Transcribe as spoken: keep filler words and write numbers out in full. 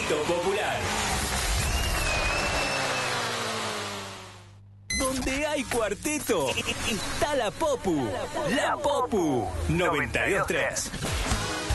Cuarteto Popular. Donde hay cuarteto, está la Popu. La Popu noventa y dos tres.